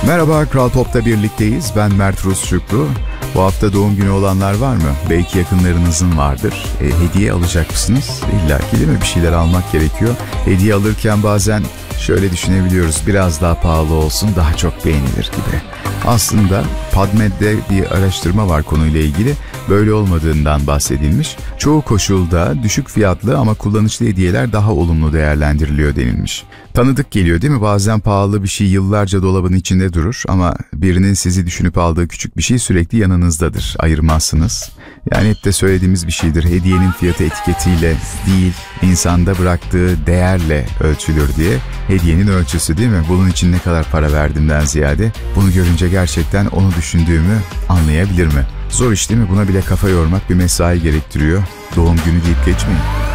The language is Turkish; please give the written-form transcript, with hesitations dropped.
Merhaba, Kral Pop'ta birlikteyiz. Ben Mert Rus Şükrü. Bu hafta doğum günü olanlar var mı? Belki yakınlarınızın vardır. Hediye alacak mısınız? İlla ki değil mi? Bir şeyler almak gerekiyor. Hediye alırken bazen şöyle düşünebiliyoruz. Biraz daha pahalı olsun, daha çok beğenilir gibi. Aslında PubMed'de bir araştırma var konuyla ilgili. Böyle olmadığından bahsedilmiş. Çoğu koşulda düşük fiyatlı ama kullanışlı hediyeler daha olumlu değerlendiriliyor denilmiş. Tanıdık geliyor değil mi? Bazen pahalı bir şey yıllarca dolabın içinde durur ama birinin sizi düşünüp aldığı küçük bir şey sürekli yanınızdadır. Ayırmazsınız. Yani hep de söylediğimiz bir şeydir. Hediyenin fiyatı etiketiyle değil, insanda bıraktığı değerle ölçülür diye. Hediyenin ölçüsü değil mi? Bunun için ne kadar para verdimden ziyade bunu görünce gerçekten onu düşündüğümü anlayabilir mi? Zor iş değil mi? Buna bile kafa yormak bir mesai gerektiriyor. Doğum günü deyip geçmeyin.